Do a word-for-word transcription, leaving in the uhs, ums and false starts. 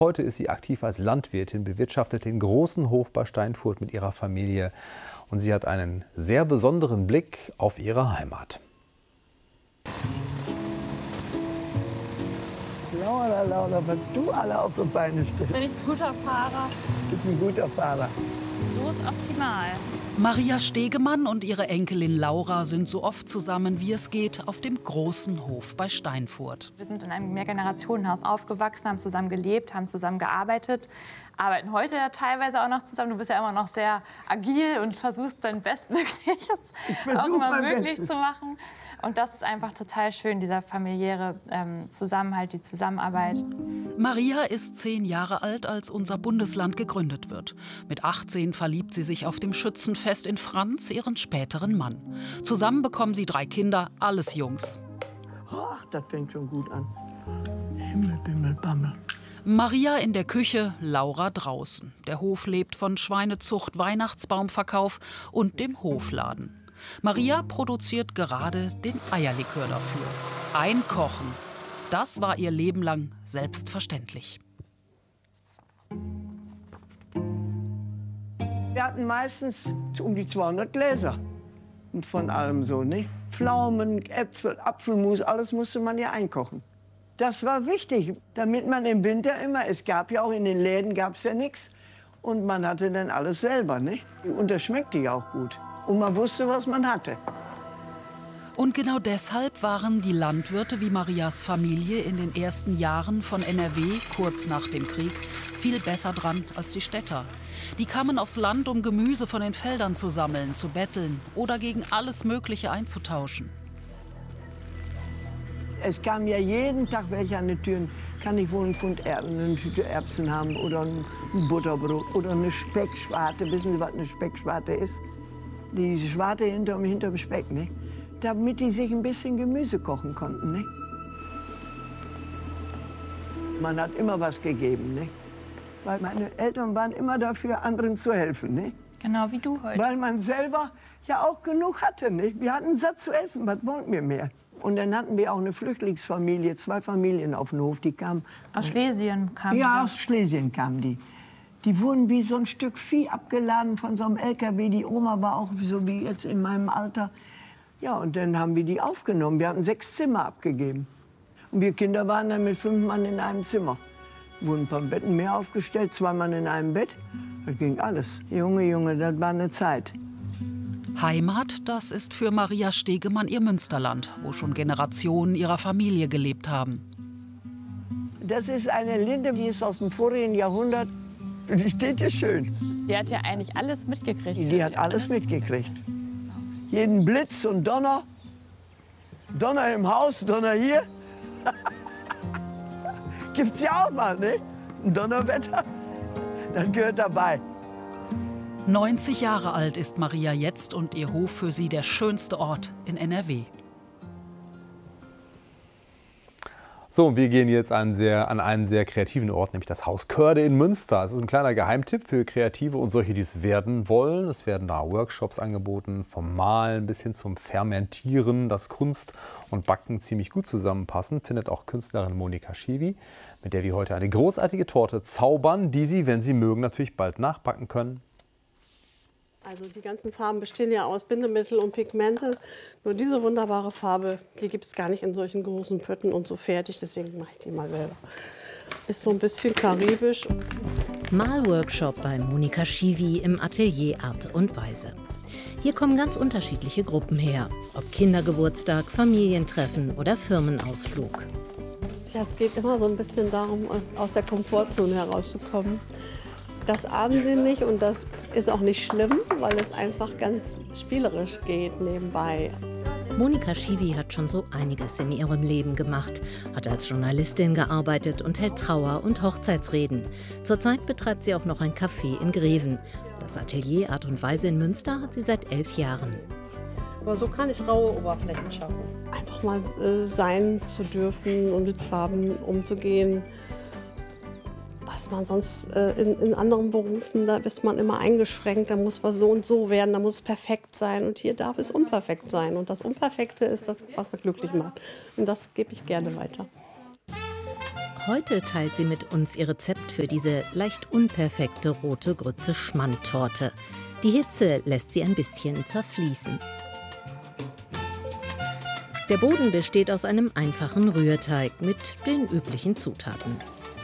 Heute ist sie aktiv als Landwirtin, bewirtschaftet den großen Hof bei Steinfurt mit ihrer Familie. Und sie hat einen sehr besonderen Blick auf ihre Heimat. Laura, Laura, was du alle auf die Beine stellst. Bin ich ein guter Fahrer? Du bist ein guter Fahrer. So ist optimal. Maria Stegemann und ihre Enkelin Laura sind so oft zusammen, wie es geht, auf dem großen Hof bei Steinfurt. Wir sind in einem Mehrgenerationenhaus aufgewachsen, haben zusammen gelebt, haben zusammen gearbeitet, arbeiten heute ja teilweise auch noch zusammen. Du bist ja immer noch sehr agil und versuchst dein Bestmögliches auch immer möglich zu machen. Und das ist einfach total schön, dieser familiäre ähm, Zusammenhalt, die Zusammenarbeit. Maria ist zehn Jahre alt, als unser Bundesland gegründet wird. Mit achtzehn verliebt sie sich auf dem Schützenfest in Franz, ihren späteren Mann. Zusammen bekommen sie drei Kinder, alles Jungs. Ach, das fängt schon gut an. Himmel, Bimmel, Bammel. Maria in der Küche, Laura draußen. Der Hof lebt von Schweinezucht, Weihnachtsbaumverkauf und dem Hofladen. Maria produziert gerade den Eierlikör dafür. Einkochen, das war ihr Leben lang selbstverständlich. Wir hatten meistens um die zweihundert Gläser. Und von allem so, ne? Pflaumen, Äpfel, Apfelmus, alles musste man ja einkochen. Das war wichtig, damit man im Winter immer, es gab ja auch in den Läden gab es ja nichts. Und man hatte dann alles selber, ne? Und das schmeckte ja auch gut. Und man wusste, was man hatte. Und genau deshalb waren die Landwirte wie Marias Familie in den ersten Jahren von N R W, kurz nach dem Krieg, viel besser dran als die Städter. Die kamen aufs Land, um Gemüse von den Feldern zu sammeln, zu betteln oder gegen alles Mögliche einzutauschen. Es kam ja jeden Tag welche an die Türen. Kann ich wohl einen Pfund Erbsen, eine Tüte Erbsen haben oder ein Butterbrot oder eine Speckschwarte. Wissen Sie, was eine Speckschwarte ist? Die Schwarte hinterm, hinterm Speck, ne? Damit die sich ein bisschen Gemüse kochen konnten. Ne? Man hat immer was gegeben, ne? Weil meine Eltern waren immer dafür, anderen zu helfen. Ne? Genau wie du heute. Weil man selber ja auch genug hatte. Ne? Wir hatten satt zu essen, was wollten wir mehr? Und dann hatten wir auch eine Flüchtlingsfamilie, zwei Familien auf den Hof, die kamen. Aus Schlesien kamen die. Ja, aus Schlesien kamen die. Die wurden wie so ein Stück Vieh abgeladen von so einem L K W. Die Oma war auch so wie jetzt in meinem Alter. Ja, und dann haben wir die aufgenommen. Wir hatten sechs Zimmer abgegeben. Und wir Kinder waren dann mit fünf Mann in einem Zimmer. Wurden ein paar Betten mehr aufgestellt, zwei Mann in einem Bett. Das ging alles. Junge, Junge, das war eine Zeit. Heimat, das ist für Maria Stegemann ihr Münsterland, wo schon Generationen ihrer Familie gelebt haben. Das ist eine Linde, die ist aus dem vorigen Jahrhundert. Die steht hier schön. Die hat ja eigentlich alles mitgekriegt. Die hat alles mitgekriegt. Jeden Blitz und Donner. Donner im Haus, Donner hier. Gibt's ja auch mal, ne? Ein Donnerwetter, das gehört dabei. neunzig Jahre alt ist Maria jetzt und ihr Hof für sie der schönste Ort in N R W. So, wir gehen jetzt an, sehr, an einen sehr kreativen Ort, nämlich das Haus Körde in Münster. Es ist ein kleiner Geheimtipp für Kreative und solche, die es werden wollen. Es werden da Workshops angeboten, vom Malen bis hin zum Fermentieren, dass Kunst und Backen ziemlich gut zusammenpassen, findet auch Künstlerin Monika Schiwi, mit der wir heute eine großartige Torte zaubern, die Sie, wenn Sie mögen, natürlich bald nachbacken können. Also die ganzen Farben bestehen ja aus Bindemittel und Pigmente. Nur diese wunderbare Farbe, die gibt es gar nicht in solchen großen Pötten und so fertig. Deswegen mache ich die mal selber. Ist so ein bisschen karibisch. Malworkshop bei Monika Schiwi im Atelier Art und Weise. Hier kommen ganz unterschiedliche Gruppen her. Ob Kindergeburtstag, Familientreffen oder Firmenausflug. Ja, es geht immer so ein bisschen darum, aus, aus der Komfortzone herauszukommen. Das ahnen sie nicht und das ist auch nicht schlimm, weil es einfach ganz spielerisch geht nebenbei. Monika Schiwi hat schon so einiges in ihrem Leben gemacht, hat als Journalistin gearbeitet und hält Trauer- und Hochzeitsreden. Zurzeit betreibt sie auch noch ein Café in Greven. Das Atelier Art und Weise in Münster hat sie seit elf Jahren. Aber so kann ich raue Oberflächen schaffen. Einfach mal äh, sein zu dürfen und mit Farben umzugehen. Was man sonst äh, in, in anderen Berufen, da ist man immer eingeschränkt, da muss was so und so werden, da muss es perfekt sein und hier darf es unperfekt sein. Und das Unperfekte ist das, was mich glücklich macht. Und das gebe ich gerne weiter. Heute teilt sie mit uns ihr Rezept für diese leicht unperfekte rote Grütze-Schmand-Torte. Die Hitze lässt sie ein bisschen zerfließen. Der Boden besteht aus einem einfachen Rührteig mit den üblichen Zutaten.